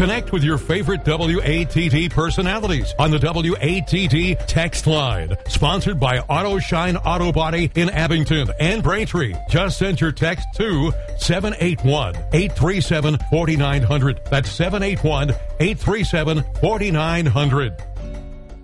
Connect with your favorite WATD personalities on the WATD text line. Sponsored by Auto Shine Auto Body in Abington and Braintree. Just send your text to 781-837-4900. That's 781-837-4900.